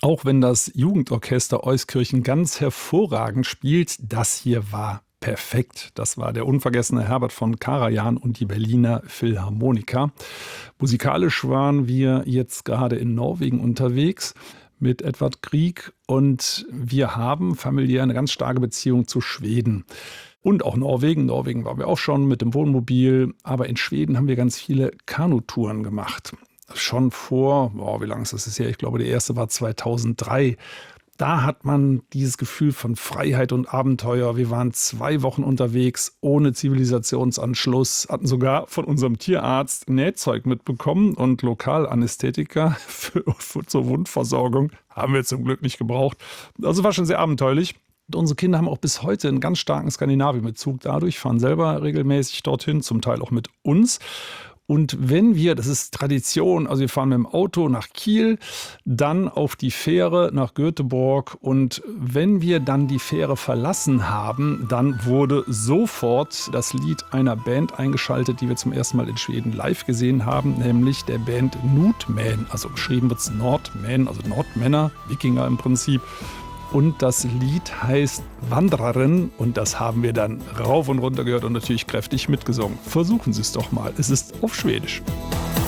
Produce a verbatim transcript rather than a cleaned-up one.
Auch wenn das Jugendorchester Euskirchen ganz hervorragend spielt, das hier war perfekt. Das war der unvergessene Herbert von Karajan und die Berliner Philharmoniker. Musikalisch waren wir jetzt gerade in Norwegen unterwegs mit Edvard Grieg und wir haben familiär eine ganz starke Beziehung zu Schweden. Und auch Norwegen. Norwegen waren wir auch schon mit dem Wohnmobil. Aber in Schweden haben wir ganz viele Kanutouren gemacht. Schon vor, oh, wie lange ist das her? Ich glaube, die erste war zweitausenddrei. Da hat man dieses Gefühl von Freiheit und Abenteuer. Wir waren zwei Wochen unterwegs, ohne Zivilisationsanschluss, hatten sogar von unserem Tierarzt Nähzeug mitbekommen und Lokalanästhetika für, für zur Wundversorgung haben wir zum Glück nicht gebraucht. Also war schon sehr abenteuerlich. Und unsere Kinder haben auch bis heute einen ganz starken Skandinavien-Bezug dadurch, fahren selber regelmäßig dorthin, zum Teil auch mit uns. Und wenn wir, das ist Tradition, also wir fahren mit dem Auto nach Kiel, dann auf die Fähre nach Göteborg und wenn wir dann die Fähre verlassen haben, dann wurde sofort das Lied einer Band eingeschaltet, die wir zum ersten Mal in Schweden live gesehen haben, nämlich der Band Nordmän, also geschrieben wird es Nordmän, also Nordmänner, Wikinger im Prinzip. Und das Lied heißt Wandererin und das haben wir dann rauf und runter gehört und natürlich kräftig mitgesungen. Versuchen Sie es doch mal, es ist auf Schwedisch.